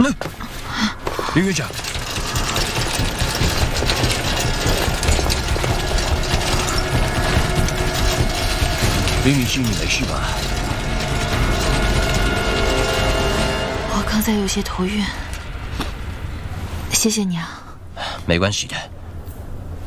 林院长，林雨欣，你没事吧？ 我刚才有些头晕，谢谢你啊。 没关系的。